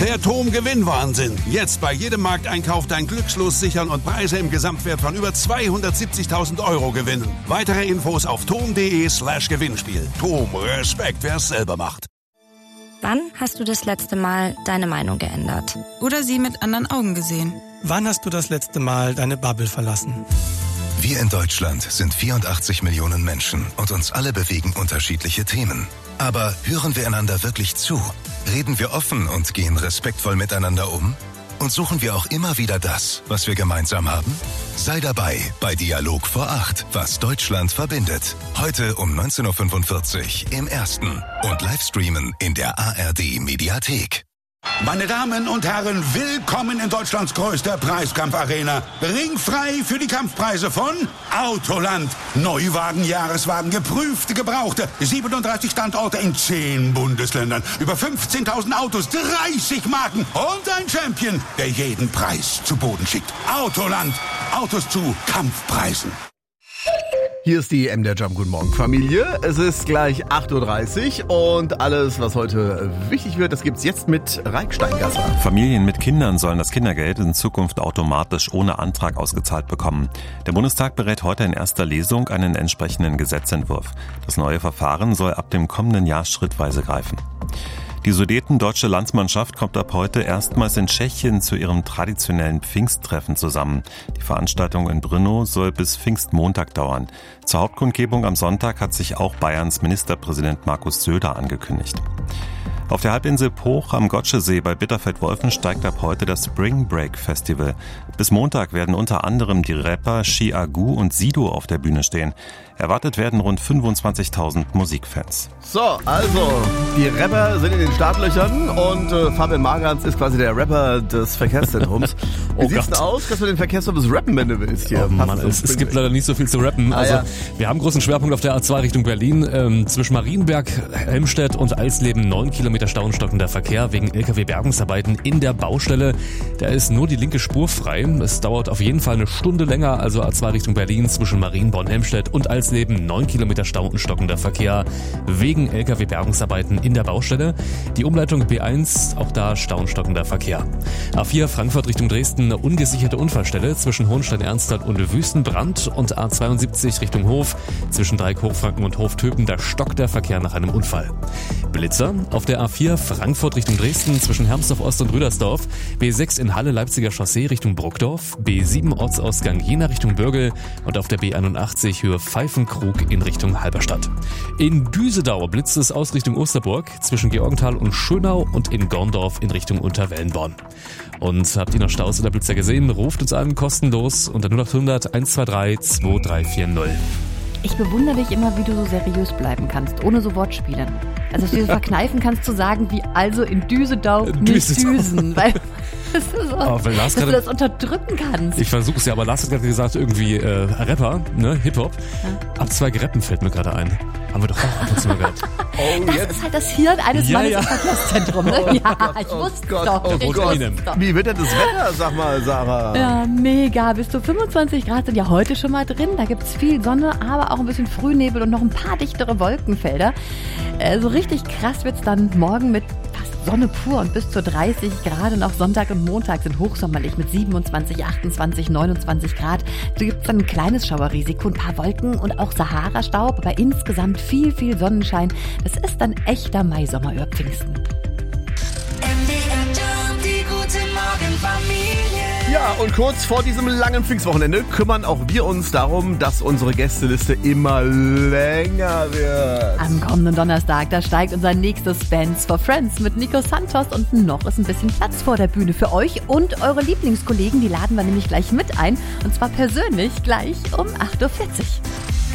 Der TOM-Gewinnwahnsinn. Jetzt bei jedem Markteinkauf dein Glückslos sichern und Preise im Gesamtwert von über 270.000 € gewinnen. Weitere Infos auf tom.de/Gewinnspiel. TOM, Respekt, wer es selber macht. Wann hast du das letzte Mal deine Meinung geändert? Oder sie mit anderen Augen gesehen? Wann hast du das letzte Mal deine Bubble verlassen? Wir in Deutschland sind 84 Millionen Menschen und uns alle bewegen unterschiedliche Themen. Aber hören wir einander wirklich zu? Reden wir offen und gehen respektvoll miteinander um? Und suchen wir auch immer wieder das, was wir gemeinsam haben? Sei dabei bei Dialog vor 8, was Deutschland verbindet. Heute um 19.45 Uhr im Ersten und Livestreamen in der ARD-Mediathek. Meine Damen und Herren, willkommen in Deutschlands größter Preiskampfarena. Ringfrei für die Kampfpreise von Autoland. Neuwagen, Jahreswagen, geprüfte, gebrauchte. 37 Standorte in 10 Bundesländern. Über 15.000 Autos, 30 Marken und ein Champion, der jeden Preis zu Boden schickt. Autoland. Autos zu Kampfpreisen. Hier ist die MDR Jump. Guten Morgen, Familie. Es ist gleich 8.30 Uhr und alles, was heute wichtig wird, das gibt's jetzt mit Raik Steingasser. Familien mit Kindern sollen das Kindergeld in Zukunft automatisch ohne Antrag ausgezahlt bekommen. Der Bundestag berät heute in erster Lesung einen entsprechenden Gesetzentwurf. Das neue Verfahren soll ab dem kommenden Jahr schrittweise greifen. Die Sudetendeutsche Landsmannschaft kommt ab heute erstmals in Tschechien zu ihrem traditionellen Pfingsttreffen zusammen. Die Veranstaltung in Brno soll bis Pfingstmontag dauern. Zur Hauptkundgebung am Sonntag hat sich auch Bayerns Ministerpräsident Markus Söder angekündigt. Auf der Halbinsel Poch am Gotschesee bei Bitterfeld-Wolfen steigt ab heute das Spring Break Festival. Bis Montag werden unter anderem die Rapper Chi Agu und Sido auf der Bühne stehen. Erwartet werden rund 25.000 Musikfans. So, also, die Rapper sind in den Startlöchern und Fabian Margans ist quasi der Rapper des Verkehrszentrums. Wie sieht's denn aus? Kannst du den Verkehrsservice rappen, wenn du willst? Hier? Oh Mann, es gibt leider nicht so viel zu rappen. Wir haben großen Schwerpunkt auf der A2 Richtung Berlin. Zwischen Marienberg, Helmstedt und Eisleben 9 Kilometer stauenstockender Verkehr wegen LKW-Bergungsarbeiten in der Baustelle. Da ist nur die linke Spur frei. Es dauert auf jeden Fall eine Stunde länger, also A2 Richtung Berlin zwischen Marienborn, Helmstedt und Eisleben 9 Kilometer stauenstockender Verkehr wegen LKW-Bergungsarbeiten in der Baustelle. Die Umleitung B1, auch da stauenstockender Verkehr. A4 Frankfurt Richtung Dresden, eine ungesicherte Unfallstelle zwischen Hohenstein-Ernstthal und Wüstenbrand und A72 Richtung Hof zwischen Dreieck-Hochfranken und Hof-Töpen, da stockt der Verkehr nach einem Unfall. Blitzer auf der A4 Frankfurt Richtung Dresden zwischen Hermsdorf-Ost und Rüdersdorf, B6 in Halle-Leipziger Chaussee Richtung Bruckdorf, B7 Ortsausgang Jena Richtung Bürgel und auf der B81 Höhe Pfeifenkrug in Richtung Halberstadt. In Düsedau blitzt es aus Richtung Osterburg zwischen Georgenthal und Schönau und in Gorndorf in Richtung Unterwellenborn. Und habt ihr noch Staus oder Blitzer gesehen? Ruft uns an kostenlos unter 0800 123 2340. Ich bewundere dich immer, wie du so seriös bleiben kannst, ohne so Wortspiele. Also, dass du dir verkneifen kannst zu sagen, wie also in Düsedau nicht düsen. Weil das ist so, dass du das unterdrücken kannst. Ich versuche es ja, aber Lars hat gerade gesagt, irgendwie Rapper, ne, Hip-Hop. Ja. Ab 2 Greppen fällt mir gerade ein. Haben wir doch auch ab und zu mal gehört. Das ist halt das Hirn eines Mannes im Verkehrszentrum, ne? Ja, ich wusste doch. Wie wird denn das Wetter, sag mal, Sarah? Ja, mega. Bis zu 25 Grad sind ja heute schon mal drin. Da gibt's viel Sonne, aber auch ein bisschen Frühnebel und noch ein paar dichtere Wolkenfelder. So richtig krass wird's dann morgen mit fast Sonne pur und bis zu 30 Grad. Und auch Sonntag und Montag sind hochsommerlich mit 27, 28, 29 Grad. Da gibt's dann ein kleines Schauerrisiko, ein paar Wolken und auch Sahara-Staub. Aber insgesamt viel, viel Sonnenschein. Das ist dann echter Maisommer über Pfingsten. Die gute Morgenfamilie. Ja, und kurz vor diesem langen Pfingstwochenende kümmern auch wir uns darum, dass unsere Gästeliste immer länger wird. Am kommenden Donnerstag, da steigt unser nächstes Bands for Friends mit Nico Santos und noch ist ein bisschen Platz vor der Bühne für euch und eure Lieblingskollegen. Die laden wir nämlich gleich mit ein und zwar persönlich gleich um 8.40 Uhr.